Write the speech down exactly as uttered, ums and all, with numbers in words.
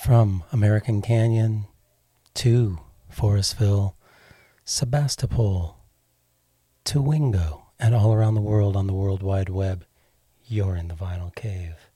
From American Canyon to Forestville, Sebastopol to Wingo, and all around the world on the World Wide Web, you're in the Vinyl Cave.